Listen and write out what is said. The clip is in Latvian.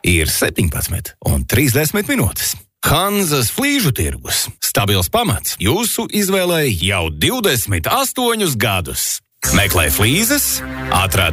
ir 17 un 30 minūtes. Hanzas flīžu tirgus. Stabils pamats jūsu izvēlei jau 28 gadus. Meklē flīzes, atrād